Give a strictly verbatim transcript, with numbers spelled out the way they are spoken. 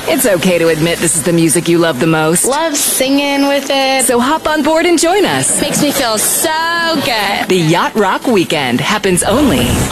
It's okay to admit this is the music you love the most. Love singing with it. So hop on board and join us. Makes me feel so good. The Yacht Rock Weekend happens only